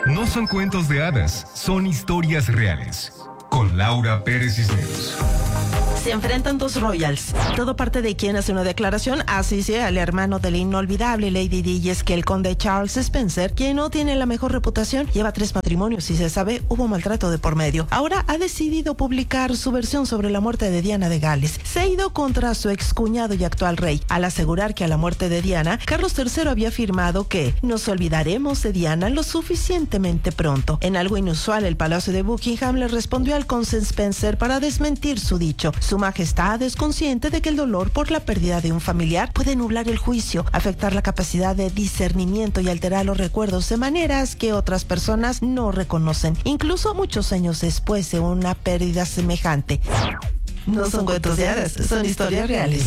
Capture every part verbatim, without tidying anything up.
No son cuentos de hadas, son historias reales. Con Laura Pérez Cisneros. Se enfrentan dos royals. Todo parte de quien hace una declaración, así sea el hermano de la inolvidable Lady Di, y es que el conde Charles Spencer, quien no tiene la mejor reputación, lleva tres matrimonios y se sabe hubo maltrato de por medio. Ahora ha decidido publicar su versión sobre la muerte de Diana de Gales. Se ha ido contra su excuñado y actual rey, al asegurar que a la muerte de Diana, Carlos tercero había afirmado que nos olvidaremos de Diana lo suficientemente pronto. En algo inusual, el Palacio de Buckingham le respondió al conde Spencer para desmentir su dicho. Su majestad es consciente de que el dolor por la pérdida de un familiar puede nublar el juicio, afectar la capacidad de discernimiento y alterar los recuerdos de maneras que otras personas no reconocen, incluso muchos años después de una pérdida semejante. No son cuentos de hadas, son historias reales.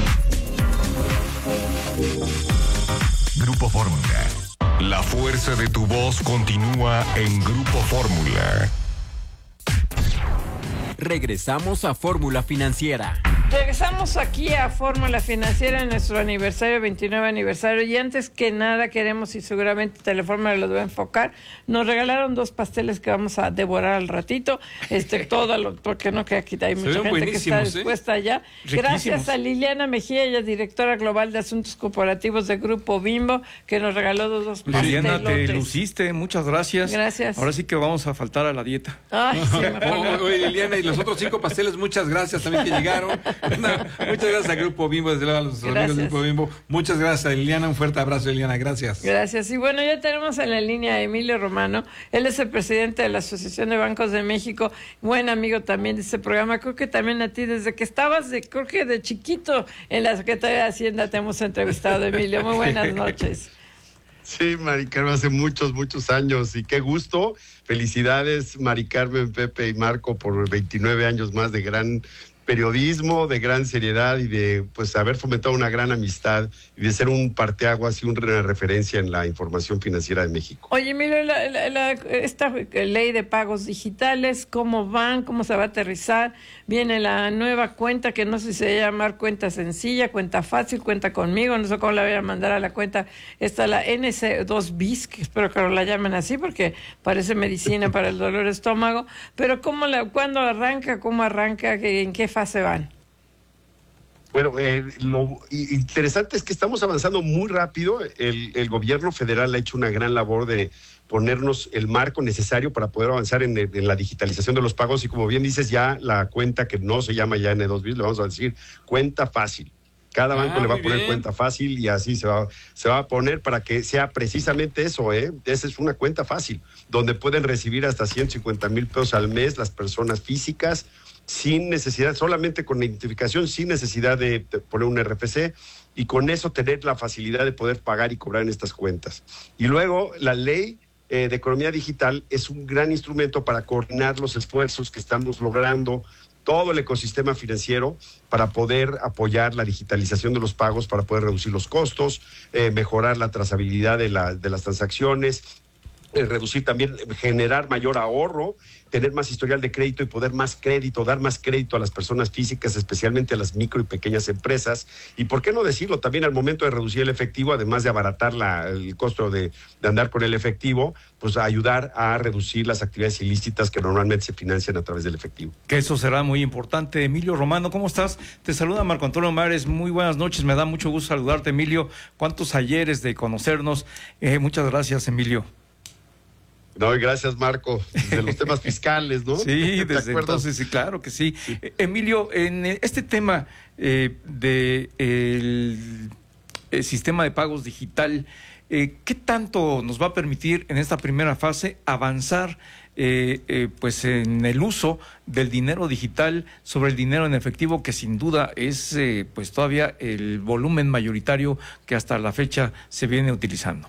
Grupo Fórmula. La fuerza de tu voz continúa en Grupo Fórmula. Regresamos a Fórmula Financiera. Regresamos aquí a Fórmula Financiera en nuestro aniversario, veintinueve aniversario, y antes que nada queremos, y seguramente Telefórmula los va a enfocar, nos regalaron dos pasteles que vamos a devorar al ratito, este todo lo, porque no queda aquí, hay mucha gente que está dispuesta ¿eh? ya. Gracias a Liliana Mejía, ella es directora global de Asuntos Corporativos de Grupo Bimbo, que nos regaló dos, dos pasteles. Liliana, te luciste, muchas gracias. Gracias. Ahora sí que vamos a faltar a la dieta. Ay, sí, mejor. Oye, Liliana, y los otros cinco pasteles, muchas gracias también que llegaron. No, muchas gracias a Grupo Bimbo, desde luego a los gracias. amigos de Grupo Bimbo. Muchas gracias a Liliana, un fuerte abrazo, Liliana, gracias. Gracias. Y bueno, ya tenemos en la línea a Emilio Romano. Él es el presidente de la Asociación de Bancos de México, buen amigo también de este programa. Creo que también a ti, desde que estabas, de, creo que de chiquito, en la Secretaría de Hacienda te hemos entrevistado, Emilio. Muy buenas noches. Sí, Mari Carmen, hace muchos, muchos años, y qué gusto. Felicidades, Mari Carmen, Pepe y Marco, por veintinueve años más de gran periodismo, de gran seriedad y de pues haber fomentado una gran amistad y de ser un parteaguas y una referencia en la información financiera de México. Oye, Emilio, la, la, la, esta ley de pagos digitales, ¿cómo van? ¿Cómo se va a aterrizar? Viene la nueva cuenta, que no sé si se va a llamar cuenta sencilla, cuenta fácil, cuenta conmigo, no sé cómo la voy a mandar a la cuenta. Está la N C dos bis, que espero que no la llamen así porque parece medicina para el dolor de estómago, pero ¿cómo la, cuándo arranca? ¿Cómo arranca? ¿En qué fase van? Bueno, eh, lo interesante es que estamos avanzando muy rápido. El, el gobierno federal ha hecho una gran labor de ponernos el marco necesario para poder avanzar en, en la digitalización de los pagos, y como bien dices, ya la cuenta que no se llama ya N dos bis, le vamos a decir cuenta fácil. Cada banco ah, le va a poner bien. Cuenta fácil, y así se va, se va a poner para que sea precisamente eso, ¿eh? Esa es una cuenta fácil, donde pueden recibir hasta ciento cincuenta mil pesos al mes las personas físicas, sin necesidad, solamente con identificación, sin necesidad de poner un R F C, y con eso tener la facilidad de poder pagar y cobrar en estas cuentas. Y luego la ley eh, de economía digital es un gran instrumento para coordinar los esfuerzos que estamos logrando todo el ecosistema financiero para poder apoyar la digitalización de los pagos, para poder reducir los costos, eh, mejorar la trazabilidad de, la, de las transacciones, eh, reducir también, generar mayor ahorro, tener más historial de crédito y poder más crédito, dar más crédito a las personas físicas, especialmente a las micro y pequeñas empresas. Y por qué no decirlo, también al momento de reducir el efectivo, además de abaratar la, el costo de, de andar con el efectivo, pues ayudar a reducir las actividades ilícitas que normalmente se financian a través del efectivo. Que eso será muy importante. Emilio Romano, ¿cómo estás? Te saluda Marco Antonio Mares, muy buenas noches, me da mucho gusto saludarte, Emilio. ¿Cuántos ayeres de conocernos? Eh, muchas gracias, Emilio. No, gracias, Marco, de los temas fiscales, ¿no? Sí, desde entonces, sí, claro que sí. sí. Eh, Emilio, en este tema eh, de el, el sistema de pagos digital, eh, ¿qué tanto nos va a permitir en esta primera fase avanzar eh, eh, pues en el uso del dinero digital sobre el dinero en efectivo, que sin duda es eh, pues todavía el volumen mayoritario que hasta la fecha se viene utilizando?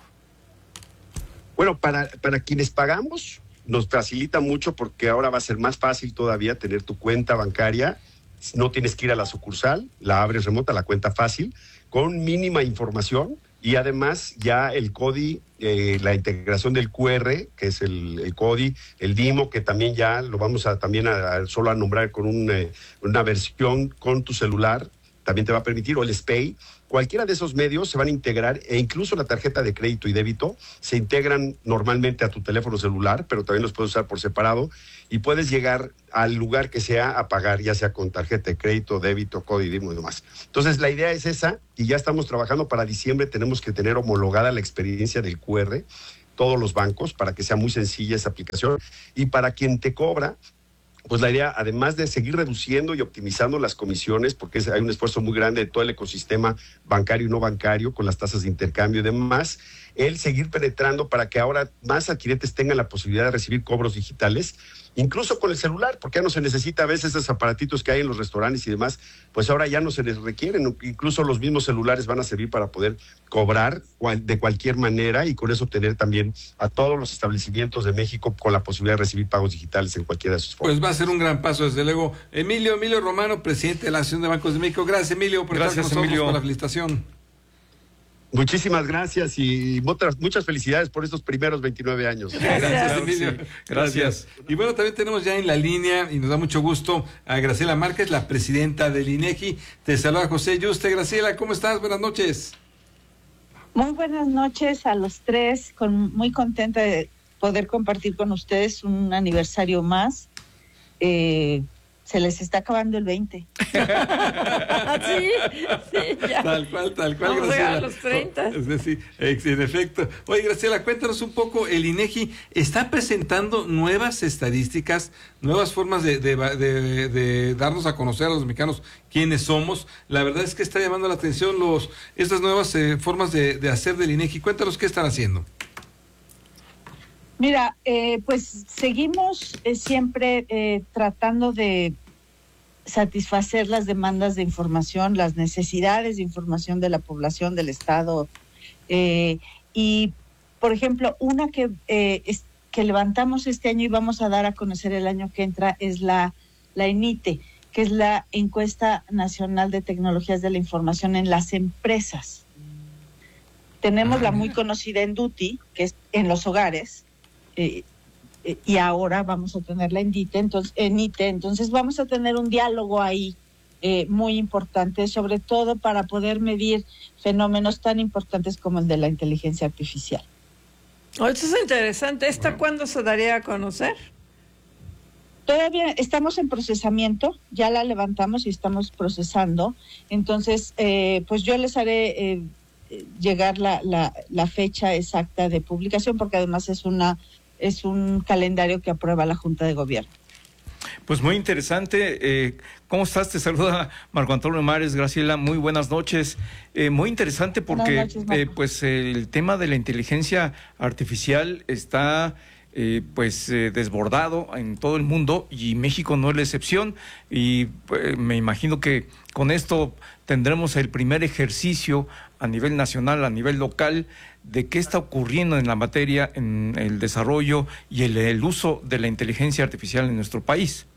Bueno, para, para quienes pagamos nos facilita mucho, porque ahora va a ser más fácil todavía tener tu cuenta bancaria. No tienes que ir a la sucursal, la abres remota, la cuenta fácil, con mínima información, y además ya el C O D I, eh, la integración del Q R, que es el, el C O D I, el D I M O, que también ya lo vamos a también a, a solo a nombrar con un, eh, una versión con tu celular, también te va a permitir, o el SPAY. Cualquiera de esos medios se van a integrar, e incluso la tarjeta de crédito y débito se integran normalmente a tu teléfono celular, pero también los puedes usar por separado, y puedes llegar al lugar que sea a pagar, ya sea con tarjeta de crédito, débito, código y demás. Entonces la idea es esa, y ya estamos trabajando para diciembre. Tenemos que tener homologada la experiencia del Q R, todos los bancos, para que sea muy sencilla esa aplicación, y para quien te cobra, pues la idea, además de seguir reduciendo y optimizando las comisiones, porque es, hay un esfuerzo muy grande de todo el ecosistema bancario y no bancario, con las tasas de intercambio y demás, el seguir penetrando para que ahora más adquirentes tengan la posibilidad de recibir cobros digitales, incluso con el celular, porque ya no se necesita a veces esos aparatitos que hay en los restaurantes y demás, pues ahora ya no se les requieren, incluso los mismos celulares van a servir para poder cobrar de cualquier manera, y con eso tener también a todos los establecimientos de México con la posibilidad de recibir pagos digitales en cualquiera de sus formas. Pues va a ser un gran paso, desde luego. Emilio, Emilio Romano, presidente de la Asociación de Bancos de México. Gracias, Emilio, por Gracias, estar con nosotros, Emilio. por la felicitación. Muchísimas gracias y muchas, muchas felicidades por estos primeros veintinueve años. Gracias, Emilio. Sí, gracias. Y bueno, también tenemos ya en la línea, y nos da mucho gusto, a Graciela Márquez, la presidenta del INEGI. Te saluda José Yuste. Graciela, ¿cómo estás? Buenas noches. Muy buenas noches a los tres, con, muy contenta de poder compartir con ustedes un aniversario más. Eh, se les está acabando el veinte. Sí, sí, ya. Tal cual, tal cual, Vamos a Graciela. llegar a los treinta. Sí, sí, en efecto. Oye, Graciela, cuéntanos un poco, el INEGI está presentando nuevas estadísticas, nuevas formas de, de, de, de darnos a conocer a los mexicanos quiénes somos. La verdad es que está llamando la atención los estas nuevas eh, formas de, de hacer del INEGI. Cuéntanos qué están haciendo. Mira, eh, pues seguimos eh, siempre eh, tratando de satisfacer las demandas de información, las necesidades de información de la población, del Estado. Eh, y, por ejemplo, una que, eh, es, que levantamos este año y vamos a dar a conocer el año que entra es la, la ENITE, que es la Encuesta Nacional de Tecnologías de la Información en las Empresas. Tenemos la muy conocida ENDUTI, que es en los hogares, Eh, eh, y ahora vamos a tener la ENITE, entonces, ENITE, entonces vamos a tener un diálogo ahí eh, muy importante, sobre todo para poder medir fenómenos tan importantes como el de la inteligencia artificial. Oh, eso es interesante. ¿Esta bueno. cuándo se daría a conocer? Todavía estamos en procesamiento, ya la levantamos y estamos procesando, entonces eh, pues yo les haré eh, llegar la, la, la fecha exacta de publicación, porque además es una es un calendario que aprueba la Junta de Gobierno. Pues muy interesante. Eh, ¿Cómo estás? Te saluda Marco Antonio Mares. Graciela, muy buenas noches. Eh, muy interesante porque noches, eh, pues el tema de la inteligencia artificial está eh, pues eh, desbordado en todo el mundo, y México no es la excepción, y eh, me imagino que con esto tendremos el primer ejercicio a nivel nacional, a nivel local, de qué está ocurriendo en la materia, en el desarrollo y el, el uso de la inteligencia artificial en nuestro país.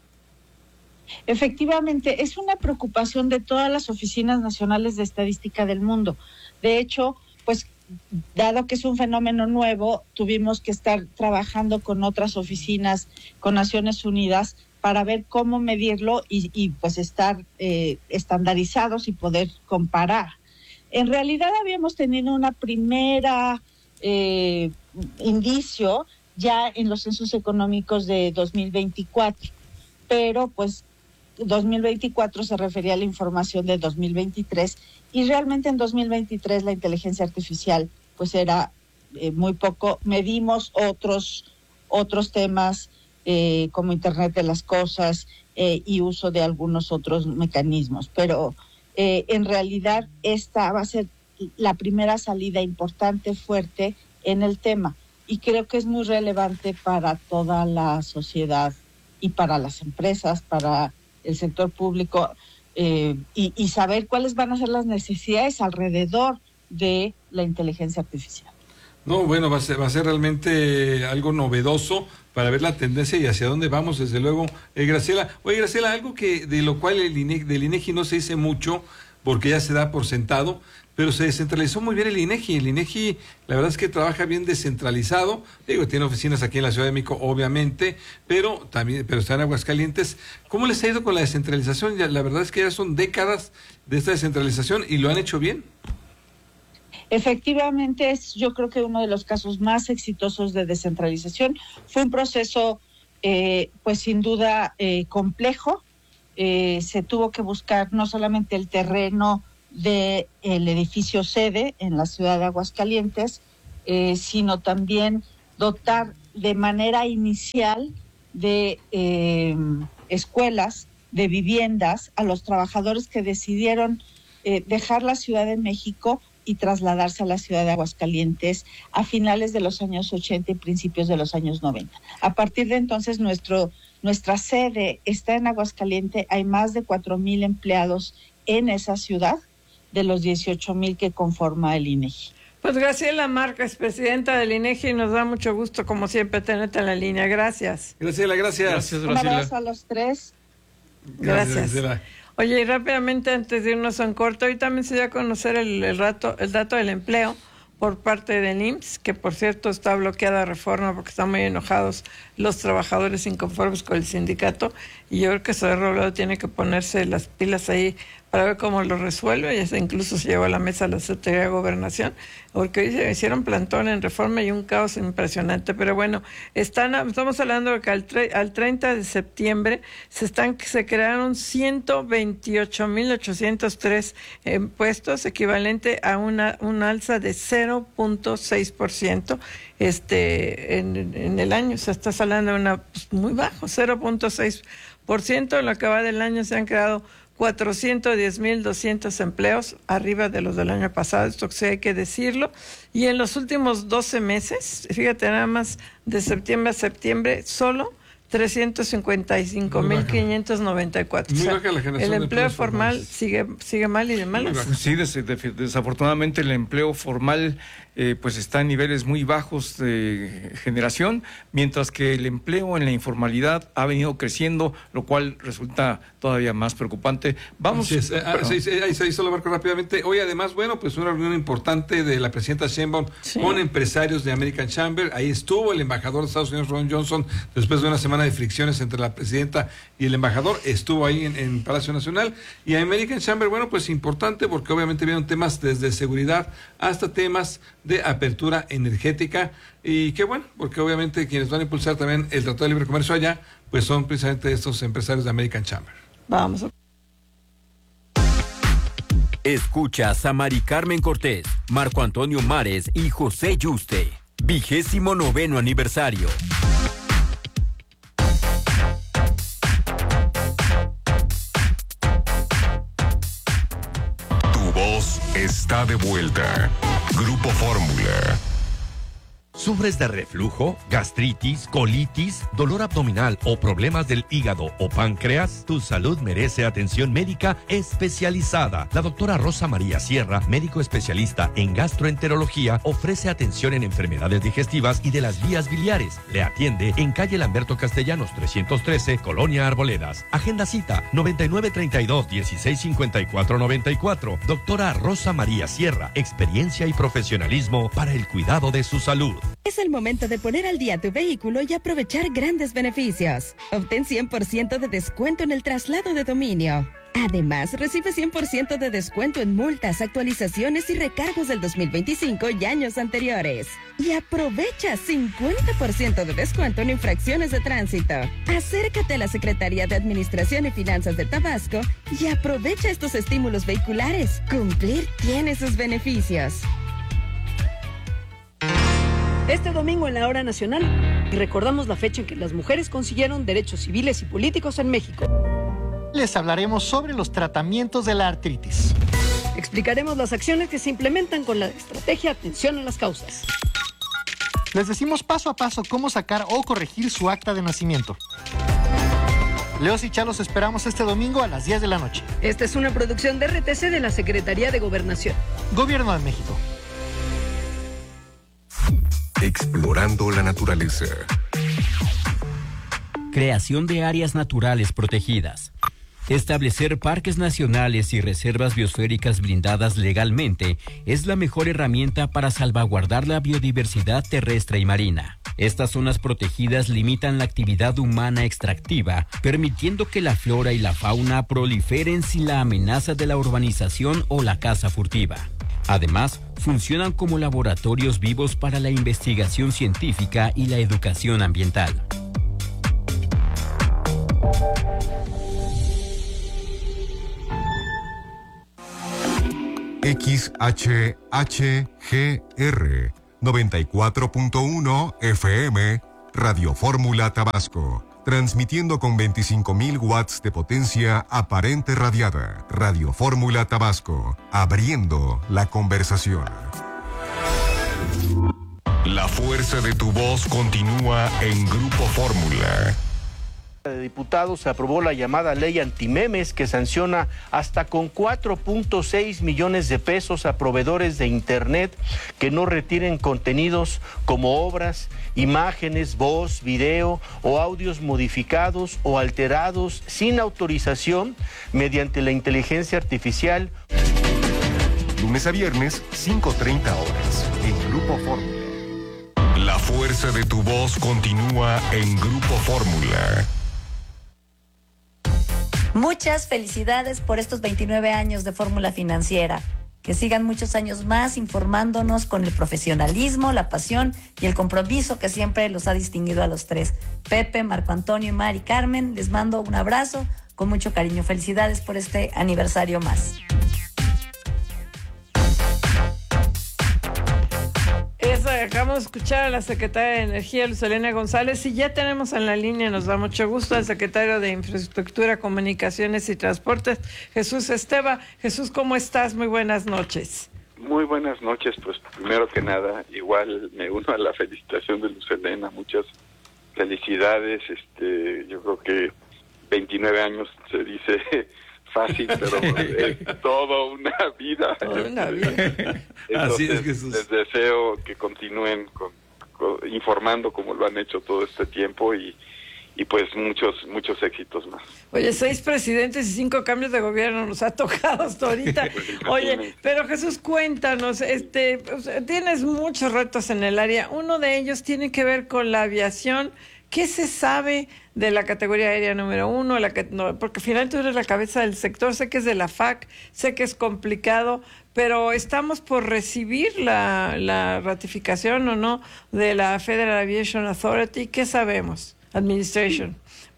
Efectivamente, es una preocupación de todas las oficinas nacionales de estadística del mundo. De hecho, pues, dado que es un fenómeno nuevo, tuvimos que estar trabajando con otras oficinas, con Naciones Unidas, para ver cómo medirlo y, y pues estar eh, estandarizados y poder comparar. En realidad habíamos tenido una primera eh, indicio ya en los censos económicos de dos mil veinticuatro, pero pues dos mil veinticuatro se refería a la información de dos mil veintitrés, y realmente en dos mil veintitrés la inteligencia artificial pues era eh, muy poco. Medimos otros, otros temas eh, como Internet de las Cosas eh, y uso de algunos otros mecanismos, pero Eh, en realidad esta va a ser la primera salida importante, fuerte en el tema, y creo que es muy relevante para toda la sociedad y para las empresas, para el sector público, eh, y, y saber cuáles van a ser las necesidades alrededor de la inteligencia artificial. No, bueno, va a ser, va a ser realmente algo novedoso para ver la tendencia y hacia dónde vamos, desde luego. Eh, Graciela, oye, Graciela, algo que de lo cual el INEGI, del INEGI no se dice mucho, porque ya se da por sentado, pero se descentralizó muy bien el INEGI. El INEGI, la verdad es que trabaja bien descentralizado. Digo, tiene oficinas aquí en la Ciudad de México, obviamente, pero también, pero está en Aguascalientes. ¿Cómo les ha ido con la descentralización? Ya, la verdad es que ya son décadas de esta descentralización y lo han hecho bien. Efectivamente, es yo creo que uno de los casos más exitosos de descentralización. Fue un proceso, eh, pues sin duda, eh, complejo. Eh, se tuvo que buscar no solamente el terreno del edificio sede en la ciudad de Aguascalientes, eh, sino también dotar de manera inicial de eh, escuelas, de viviendas a los trabajadores que decidieron eh, dejar la Ciudad de México y trasladarse a la ciudad de Aguascalientes a finales de los años ochenta y principios de los años noventa. A partir de entonces, nuestro, nuestra sede está en Aguascalientes. Hay más de cuatro mil empleados en esa ciudad, de los dieciocho mil que conforma el INEGI. Pues Graciela Márquez, presidenta del INEGI, nos da mucho gusto, como siempre, tenerte en la línea. Gracias. Graciela, gracias. Gracias, Un abrazo a los tres. Gracias. Gracias. Oye, y rápidamente, antes de irnos a un corto, hoy también se dio a conocer el, el, rato, el dato del empleo por parte del I M S S, que por cierto está bloqueada reforma porque están muy enojados los trabajadores inconformes con el sindicato, y yo creo que Zoé Robledo tiene que ponerse las pilas ahí para ver cómo lo resuelve, y hasta incluso se llevó a la mesa la Secretaría de Gobernación, porque hoy se hicieron plantón en reforma y un caos impresionante. Pero bueno, están, estamos hablando de que al, tre, al treinta de septiembre se están se crearon ciento veintiocho mil ochocientos tres eh, puestos, equivalente a una un alza de cero punto seis por ciento este en, en el año. O sea, estás hablando de una pues, muy bajo, cero punto seis por ciento. En lo que va del año se han creado cuatrocientos diez mil doscientos empleos, arriba de los del año pasado, esto sí hay que decirlo. Y en los últimos doce meses, fíjate nada más, de septiembre a septiembre, solo trescientos cincuenta y cinco mil quinientos noventa y cuatro. Muy o sea, baja la generación el de empleo empleos formal formales. sigue sigue mal y de malas. Sí, des, des, desafortunadamente el empleo formal eh, pues está en niveles muy bajos de generación, mientras que el empleo en la informalidad ha venido creciendo, lo cual resulta todavía más preocupante. Vamos. Sí, es, ah, sí, sí, ahí se hizo lo marco rápidamente. Hoy además, bueno, pues una reunión importante de la presidenta Sheinbaum sí. con empresarios de American Chamber. Ahí estuvo el embajador de Estados Unidos, Ron Johnson, después de una semana de fricciones entre la presidenta y el embajador, estuvo ahí en, en Palacio Nacional. Y American Chamber, bueno, pues importante porque obviamente vieron temas desde seguridad hasta temas de apertura energética, y qué bueno, porque obviamente quienes van a impulsar también el Tratado de Libre Comercio allá, pues son precisamente estos empresarios de American Chamber. Vamos. Escuchas a Mari Carmen Cortés, Marco Antonio Mares y José Yuste. Vigésimo noveno aniversario. Está de vuelta. Grupo Fórmula. ¿Sufres de reflujo, gastritis, colitis, dolor abdominal o problemas del hígado o páncreas? Tu salud merece atención médica especializada. La doctora Rosa María Sierra, médico especialista en gastroenterología, ofrece atención en enfermedades digestivas y de las vías biliares. Le atiende en calle Lamberto Castellanos trescientos trece, Colonia Arboledas. Agenda cita noventa y nueve treinta y dos, dieciséis cincuenta y cuatro noventa y cuatro. Doctora Rosa María Sierra, experiencia y profesionalismo para el cuidado de su salud. Es el momento de poner al día tu vehículo y aprovechar grandes beneficios. Obtén cien por ciento de descuento en el traslado de dominio. Además, recibe cien por ciento de descuento en multas, actualizaciones y recargos del dos mil veinticinco y años anteriores. Y aprovecha cincuenta por ciento de descuento en infracciones de tránsito. Acércate a la Secretaría de Administración y Finanzas de Tabasco y aprovecha estos estímulos vehiculares. Cumplir tiene sus beneficios. Este domingo en la Hora Nacional recordamos la fecha en que las mujeres consiguieron derechos civiles y políticos en México. Les hablaremos sobre los tratamientos de la artritis. Explicaremos las acciones que se implementan con la estrategia Atención a las Causas. Les decimos paso a paso cómo sacar o corregir su acta de nacimiento. Leos y Chalos esperamos este domingo a las diez de la noche. Esta es una producción de R T C de la Secretaría de Gobernación. Gobierno de México. Explorando la naturaleza. Creación de áreas naturales protegidas. Establecer parques nacionales y reservas biosféricas blindadas legalmente es la mejor herramienta para salvaguardar la biodiversidad terrestre y marina. Estas zonas protegidas limitan la actividad humana extractiva, permitiendo que la flora y la fauna proliferen sin la amenaza de la urbanización o la caza furtiva. Además, funcionan como laboratorios vivos para la investigación científica y la educación ambiental. X H H G R noventa y cuatro punto uno F M Radio Fórmula Tabasco, transmitiendo con veinticinco mil watts de potencia aparente radiada. Radio Fórmula Tabasco, abriendo la conversación. La fuerza de tu voz continúa en Grupo Fórmula. De diputados se aprobó la llamada ley antimemes que sanciona hasta con cuatro punto seis millones de pesos a proveedores de internet que no retiren contenidos como obras, imágenes, voz, video o audios modificados o alterados sin autorización mediante la inteligencia artificial. Lunes a viernes, cinco treinta horas, en Grupo Fórmula. La fuerza de tu voz continúa en Grupo Fórmula. Muchas felicidades por estos veintinueve años de Fórmula Financiera. Que sigan muchos años más informándonos con el profesionalismo, la pasión y el compromiso que siempre los ha distinguido a los tres. Pepe, Marco Antonio, Mari Carmen, les mando un abrazo con mucho cariño. Felicidades por este aniversario más. Eso, acabamos de escuchar a la secretaria de Energía, Luz Helena González, y ya tenemos en la línea, nos da mucho gusto, al secretario de Infraestructura, Comunicaciones y Transportes, Jesús Esteva. Jesús, ¿cómo estás? Muy buenas noches. Muy buenas noches, pues primero que nada, igual me uno a la felicitación de Luz Helena, muchas felicidades. Este, yo creo que veintinueve años se dice fácil, pero es toda una vida. Toda una vida. Entonces, Así es, Jesús. Les deseo que continúen con, con, informando como lo han hecho todo este tiempo y, y pues muchos muchos éxitos más. Oye, seis presidentes y cinco cambios de gobierno nos ha tocado hasta ahorita. Oye, pero Jesús, cuéntanos, este, o sea, tienes muchos retos en el área. Uno de ellos tiene que ver con la aviación. ¿Qué se sabe de la categoría aérea número uno? La que, no, porque al final tú eres la cabeza del sector, sé que es de la F A C, sé que es complicado, pero estamos por recibir la, la ratificación o no de la Federal Aviation Authority. ¿Qué sabemos? Administration.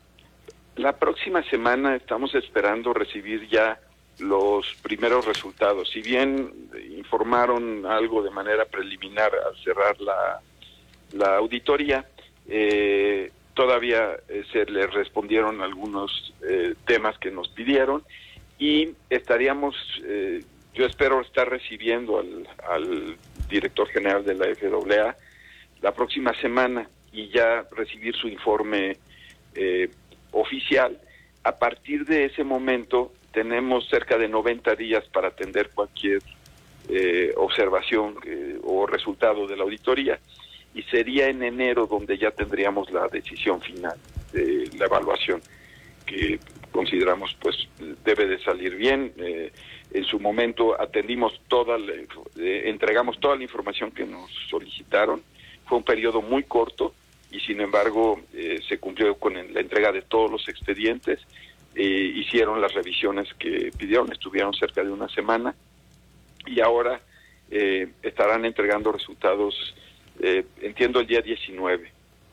La próxima semana estamos esperando recibir ya los primeros resultados. Si bien informaron algo de manera preliminar al cerrar la, la auditoría, Eh, todavía eh, se le respondieron algunos eh, temas que nos pidieron y estaríamos, eh, yo espero estar recibiendo al, al director general de la F A A la próxima semana y ya recibir su informe eh, oficial. A partir de ese momento tenemos cerca de noventa días para atender cualquier eh, observación eh, o resultado de la auditoría. Y sería en enero donde ya tendríamos la decisión final de la evaluación, que consideramos pues debe de salir bien. Eh, en su momento atendimos toda la, eh, entregamos toda la información que nos solicitaron. Fue un periodo muy corto y sin embargo eh, se cumplió con la entrega de todos los expedientes. Eh, hicieron las revisiones que pidieron, estuvieron cerca de una semana y ahora eh, estarán entregando resultados. Eh, entiendo el día diecinueve.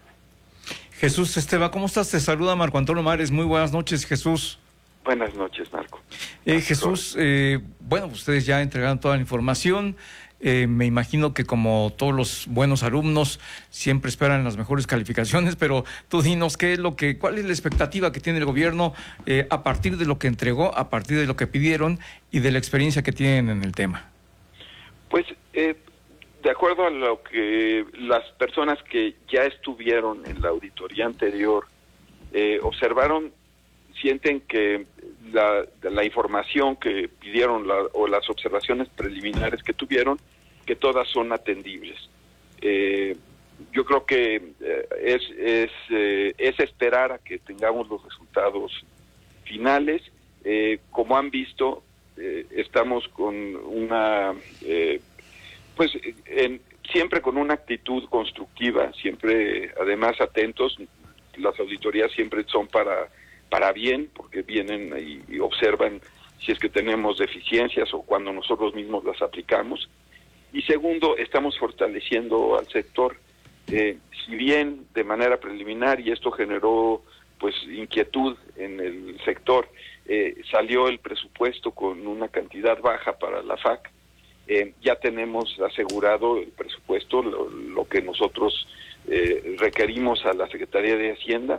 Jesús Esteva, ¿cómo estás? Te saluda Marco Antonio Mares. Muy buenas noches, Jesús. Buenas noches, Marco. Eh, Jesús, eh, bueno, ustedes ya entregaron toda la información. Eh, me imagino que como todos los buenos alumnos siempre esperan las mejores calificaciones, pero tú dinos qué es lo que, cuál es la expectativa que tiene el gobierno eh, a partir de lo que entregó, a partir de lo que pidieron y de la experiencia que tienen en el tema. Pues eh, de acuerdo a lo que las personas que ya estuvieron en la auditoría anterior eh, observaron, sienten que la, la información que pidieron la, o las observaciones preliminares que tuvieron, que todas son atendibles. Eh, yo creo que eh, es, es, eh, es esperar a que tengamos los resultados finales Eh, como han visto, eh, estamos con una, eh, pues, en, siempre con una actitud constructiva, siempre, además, atentos. Las auditorías siempre son para, para bien, porque vienen y, y observan si es que tenemos deficiencias o cuando nosotros mismos las aplicamos. Y segundo, estamos fortaleciendo al sector. Eh, si bien de manera preliminar, y esto generó pues inquietud en el sector, eh, salió el presupuesto con una cantidad baja para la F A C, eh, ya tenemos asegurado el presupuesto, lo, lo que nosotros eh, requerimos a la Secretaría de Hacienda,